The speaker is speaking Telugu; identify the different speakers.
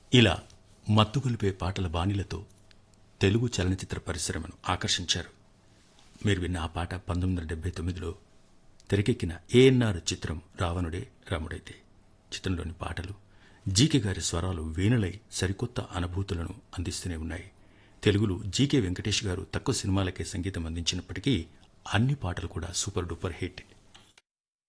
Speaker 1: ఇలా మత్తుగొలిపే పాటల బాణీలతో తెలుగు చలనచిత్ర పరిశ్రమను ఆకర్షించారు. మీరు విన్న ఆ పాట 1979లో తెరకెక్కిన ఏఎన్ఆర్ చిత్రం రావణుడే రాముడైతే. చిత్రంలోని పాటలు జీకే గారి స్వరాలు వీణలై సరికొత్త అనుభూతులను అందిస్తూనే ఉన్నాయి. తెలుగులో జీకే వెంకటేష్ గారు తక్కువ సినిమాలకే సంగీతం అందించినప్పటికీ అన్ని పాటలు కూడా సూపర్ డూపర్ హిట్.